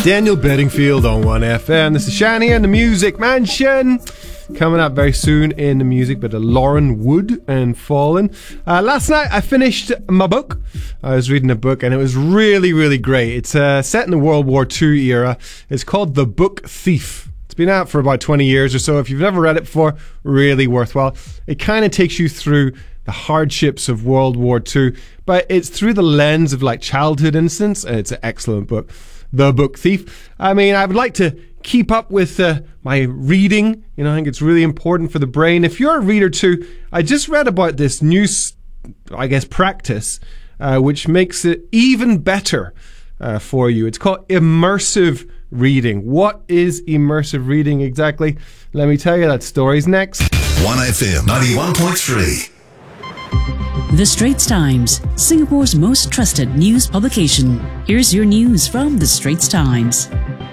Daniel Bedingfield on 1FM. This is Shani and the Music Mansion. Coming up very soon in the music, but Lauren Wood and Fallen. Last night I finished my book. I was reading a book and it was really, really great. It's set in the World War II era. It's called The Book Thief. It's been out for about 20 years or so. If you've never read it before, really worthwhile. It kind of takes you through the hardships of World War II, but it's through the lens of like childhood innocence, and it's an excellent book. The Book Thief. I mean, I would like to keep up with my reading. You know, I think it's really important for the brain. If you're a reader too, I just read about this new, practice, which makes it even better for you. It's called immersive reading. What is immersive reading exactly? Let me tell you that story's next. 1FM 91.3. The Straits Times, Singapore's most trusted news publication. Here's your news from The Straits Times.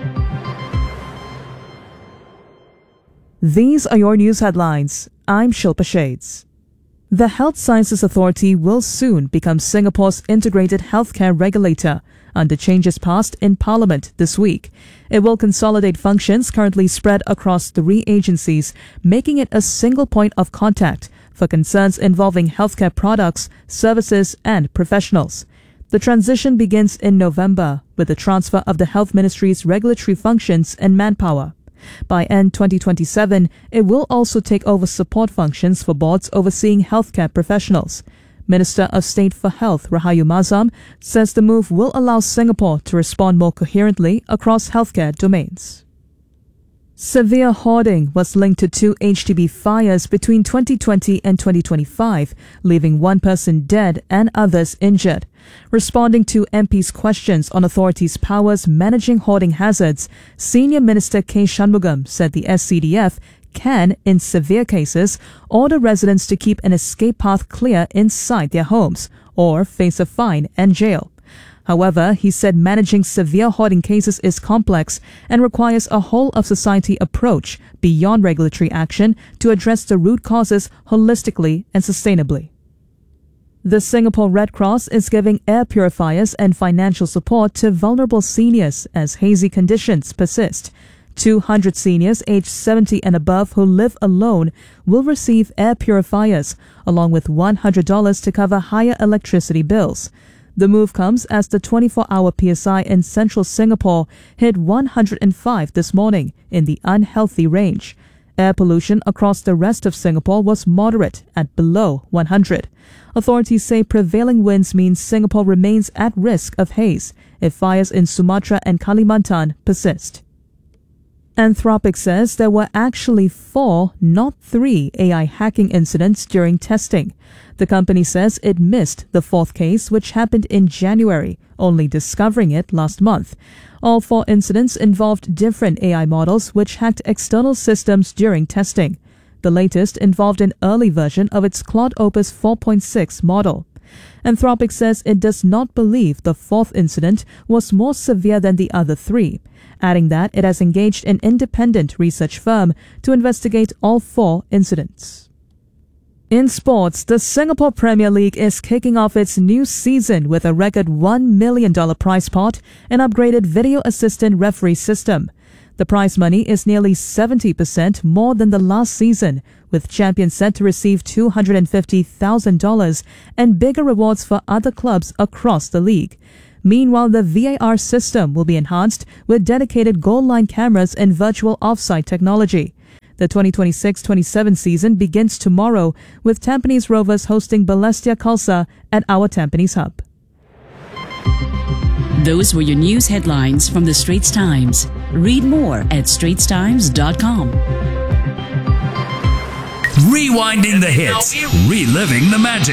These are your news headlines. I'm Shilpa Shades. The Health Sciences Authority will soon become Singapore's integrated healthcare regulator under changes passed in Parliament this week. It will consolidate functions currently spread across 3 agencies, making it a single point of contact for concerns involving healthcare products, services and professionals. The transition begins in November with the transfer of the Health Ministry's regulatory functions and manpower. By end 2027, it will also take over support functions for boards overseeing healthcare professionals. Minister of State for Health Rahayu Mazam says the move will allow Singapore to respond more coherently across healthcare domains. Severe hoarding was linked to 2 HDB fires between 2020 and 2025, leaving 1 person dead and others injured. Responding to MP's questions on authorities' powers managing hoarding hazards, Senior Minister K. Shanmugam said the SCDF can, in severe cases, order residents to keep an escape path clear inside their homes or face a fine and jail. However, he said managing severe hoarding cases is complex and requires a whole-of-society approach beyond regulatory action to address the root causes holistically and sustainably. The Singapore Red Cross is giving air purifiers and financial support to vulnerable seniors as hazy conditions persist. 200 seniors aged 70 and above who live alone will receive air purifiers, along with $100 to cover higher electricity bills. The move comes as the 24-hour PSI in central Singapore hit 105 this morning in the unhealthy range. Air pollution across the rest of Singapore was moderate at below 100. Authorities say prevailing winds mean Singapore remains at risk of haze if fires in Sumatra and Kalimantan persist. Anthropic says there were actually 4, not 3, AI hacking incidents during testing. The company says it missed the 4th case, which happened in January, only discovering it last month. All 4 incidents involved different AI models which hacked external systems during testing. The latest involved an early version of its Claude Opus 4.6 model. Anthropic says it does not believe the 4th incident was more severe than the other 3, adding that it has engaged an independent research firm to investigate all 4 incidents. In sports, the Singapore Premier League is kicking off its new season with a record $1 million prize pot and upgraded video assistant referee system. The prize money is nearly 70% more than the last season, with champions set to receive $250,000 and bigger rewards for other clubs across the league. Meanwhile, the VAR system will be enhanced with dedicated goal line cameras and virtual offside technology. The 2026-27 season begins tomorrow, with Tampines Rovers hosting Balestier Khalsa at our Tampines hub. Those were your news headlines from The Straits Times. Read more at straitstimes.com. Rewinding the hits, reliving the magic.